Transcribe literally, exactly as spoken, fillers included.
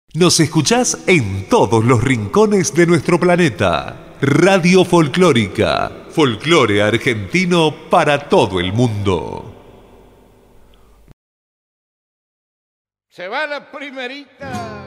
Nos escuchás en todos los rincones de nuestro planeta. Radio Folclórica. Folclore argentino para todo el mundo. Se va la primerita.